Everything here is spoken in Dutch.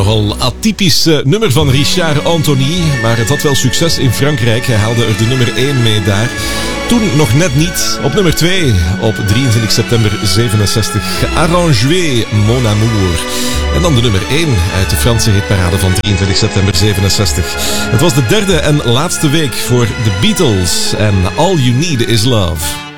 nogal atypisch nummer van Richard Anthony, maar het had wel succes in Frankrijk. Hij haalde er de nummer 1 mee daar. Toen nog net niet. Op nummer 2, op 23 september 67, Arrangé, Mon Amour. En dan de nummer 1 uit de Franse hitparade van 23 september 67. Het was de derde en laatste week voor The Beatles en All You Need Is Love.